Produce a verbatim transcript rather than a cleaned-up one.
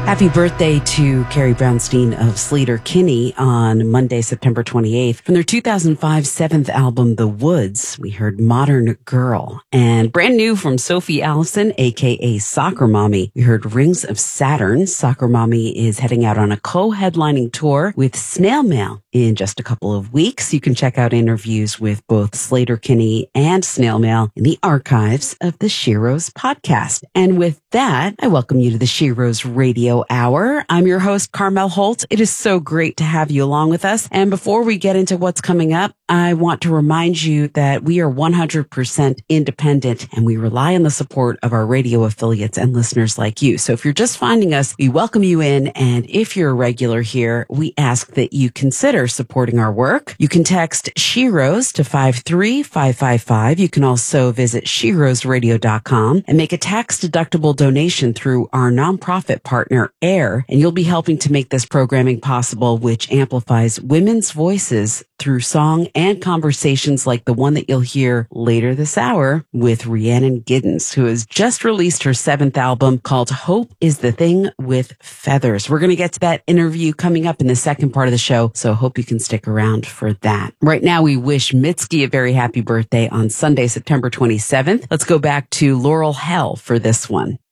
Happy birthday to Carrie Brownstein of Sleater-Kinney on Monday, September twenty-eighth. From their two thousand five seventh album, The Woods, we heard Modern Girl. And brand new from Sophie Allison, a k a. Soccer Mommy, we heard Rings of Saturn. Soccer Mommy is heading out on a co-headlining tour with Snail Mail in just a couple of weeks. You can check out interviews with both Sleater-Kinney and Snail Mail in the archives of the Sheroes podcast. And with that, I welcome you to the Sheroes Radio Hour. I'm your host, Carmel Holt. It is so great to have you along with us. And before we get into what's coming up, I want to remind you that we are one hundred percent independent and we rely on the support of our radio affiliates and listeners like you. So if you're just finding us, we welcome you in. And if you're a regular here, we ask that you consider supporting our work. You can text Sheroes to five three five five five. You can also visit sheroes radio dot com and make a tax-deductible donation through our nonprofit partner, AIR, and you'll be helping to make this programming possible, which amplifies women's voices through song and conversations like the one that you'll hear later this hour with Rhiannon Giddens, who has just released her seventh album called Hope is the Thing with Feathers. We're going to get to that interview coming up in the second part of the show, so hope you can stick around for that. Right now, we wish Mitski a very happy birthday on Sunday, September twenty-seventh. Let's go back to Laurel Hell for this one.